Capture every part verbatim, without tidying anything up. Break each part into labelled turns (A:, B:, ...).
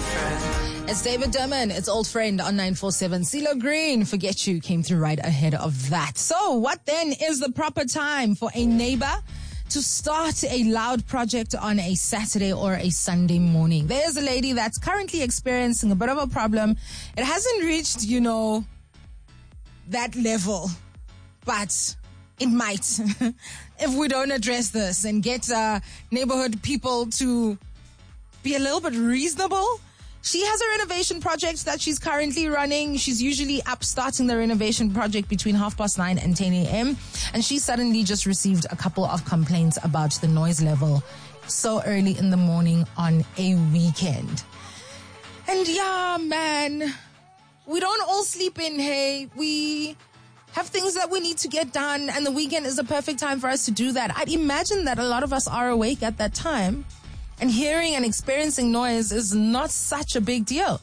A: friend.
B: It's David Derman. It's Old Friend on nine four seven. CeeLo Green, Forget You, came through right ahead of that. So what then is the proper time for a neighbor to start a loud project on a Saturday or a Sunday morning? There's a lady that's currently experiencing a bit of a problem. It hasn't reached, you know, that level, but it might if we don't address this and get uh, neighborhood people to be a little bit reasonable. She has a renovation project that she's currently running. She's usually up starting the renovation project between half past nine and ten a.m. And she suddenly just received a couple of complaints about the noise level so early in the morning on a weekend. And yeah, man, we don't all sleep in, hey. We have things that we need to get done, and the weekend is the perfect time for us to do that. I'd imagine that a lot of us are awake at that time, and hearing and experiencing noise is not such a big deal.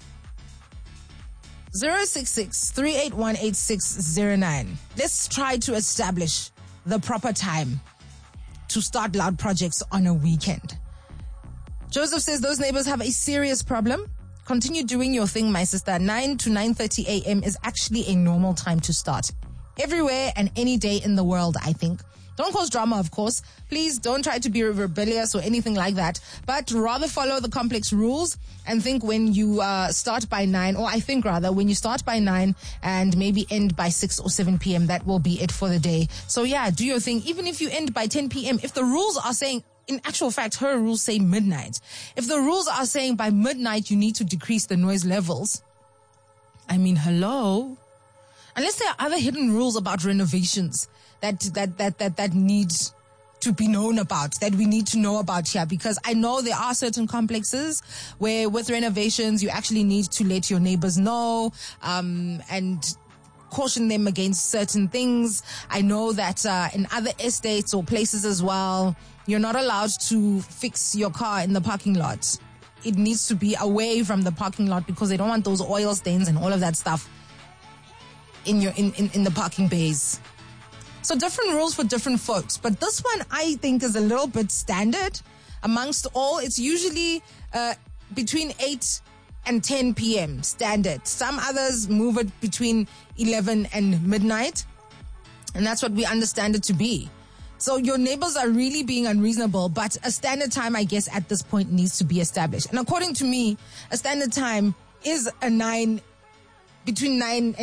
B: zero six six, three eight one, eight six zero nine. Let's try to establish the proper time to start loud projects on a weekend. Joseph says those neighbors have a serious problem. Continue doing your thing, my sister. nine to nine thirty a.m. is actually a normal time to start. Everywhere and any day in the world, I think. Don't cause drama, of course. Please don't try to be rebellious or anything like that, but rather follow the complex rules and think when you uh, start by nine, or I think rather when you start by nine and maybe end by six or seven p.m., that will be it for the day. So yeah, do your thing. Even if you end by ten p.m., if the rules are saying, in actual fact, her rules say midnight. If the rules are saying by midnight you need to decrease the noise levels, I mean, hello? Unless there are other hidden rules about renovations that that that that that needs to be known about, that we need to know about here, because I know there are certain complexes where with renovations you actually need to let your neighbors know um, and caution them against certain things. I know that uh, in other estates or places as well, you're not allowed to fix your car in the parking lot. It needs to be away from the parking lot because they don't want those oil stains and all of that stuff in your in, in, in the parking bays. So different rules for different folks. But this one I think is a little bit standard amongst all. It's usually uh, between eight and ten p.m. standard. Some others move it between eleven and midnight. And that's what we understand it to be. So your neighbors are really being unreasonable, but a standard time, I guess, at this point needs to be established. And according to me, a standard time is a nine, between nine and